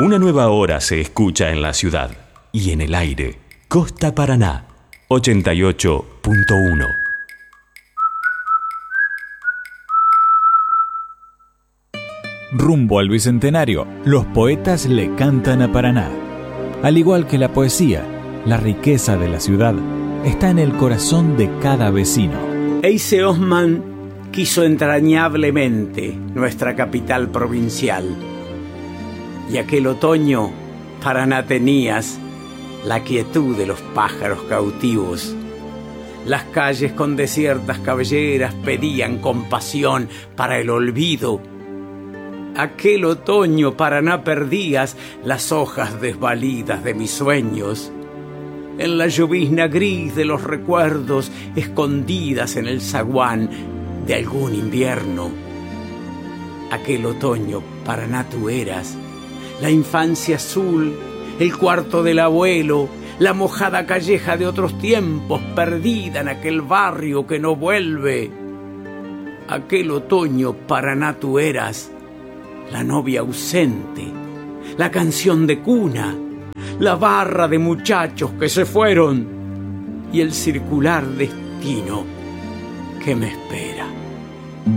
Una nueva hora se escucha en la ciudad y en el aire. Costa Paraná, 88.1. Rumbo al Bicentenario, los poetas le cantan a Paraná. Al igual que la poesía, la riqueza de la ciudad está en el corazón de cada vecino. Eise Osman quiso entrañablemente nuestra capital provincial. Y aquel otoño, Paraná tenías la quietud de los pájaros cautivos. Las calles con desiertas cabelleras pedían compasión para el olvido. Aquel otoño, Paraná, perdías las hojas desvalidas de mis sueños. En la llovizna gris de los recuerdos, escondidas en el zaguán de algún invierno. Aquel otoño, Paraná, tú eras la infancia azul, el cuarto del abuelo, la mojada calleja de otros tiempos, perdida en aquel barrio que no vuelve. Aquel otoño, Paraná, tú eras la novia ausente, la canción de cuna, la barra de muchachos que se fueron y el circular destino que me espera.